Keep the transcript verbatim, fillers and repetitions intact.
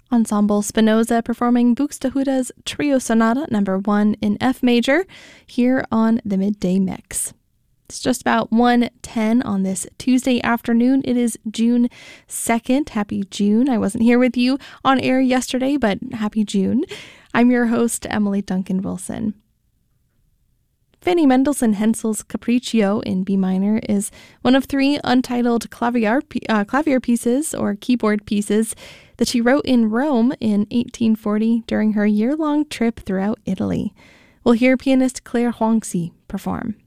Ensemble Spinoza performing Buxtehude's Trio Sonata number one in F major here on the Midday Mix. It's just about one ten on this Tuesday afternoon. It is June second. Happy June. I wasn't here with you on air yesterday, but happy June. I'm your host, Emily Duncan Wilson. Fanny Mendelssohn Hensel's Capriccio in B minor is one of three untitled clavier, uh, clavier pieces or keyboard pieces that she wrote in Rome in eighteen forty during her year-long trip throughout Italy. We'll hear pianist Claire Huangzi perform.